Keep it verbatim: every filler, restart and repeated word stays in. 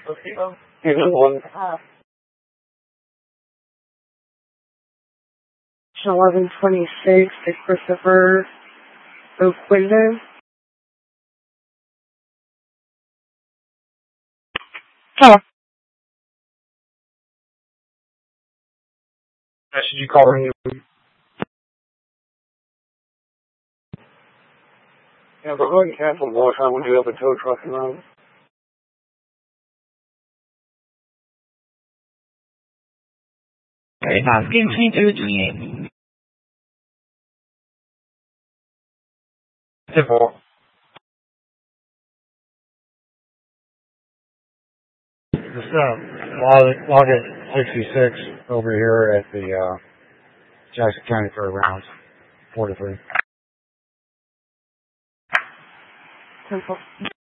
one. eleven twenty-six to Christopher Oquendo. Hello. Should you call me? Yeah, but go ahead and cancel more time when you have a tow truck around. Okay, asking me to do Simple. Just uh, log, log at sixty-six over here at the uh, Jackson County Fairgrounds, four to three. Simple.